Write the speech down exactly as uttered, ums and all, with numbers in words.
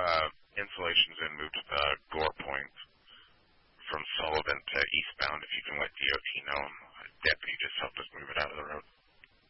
uh, insulation's been moved to the Gore Point from Sullivan to eastbound. If you can let D O T know, deputy just helped us move it out of the road.